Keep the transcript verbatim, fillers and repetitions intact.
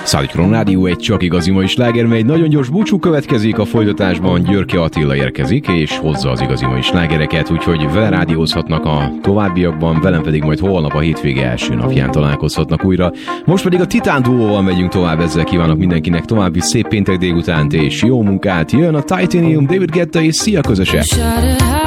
Szállítron Rádió egy csak igazi mai sláger, mely nagyon gyors búcsú következik, a folytatásban Györke Attila érkezik, és hozza az igazi mai slágereket, úgyhogy vele rádiózhatnak a továbbiakban, velem pedig majd holnap a hétvége első napján találkozhatnak újra. Most pedig a Titán duóval megyünk tovább, ezzel kívánok mindenkinek további szép péntek délutánt és jó munkát. Jön a Titanium, David Guetta és Sia közöse.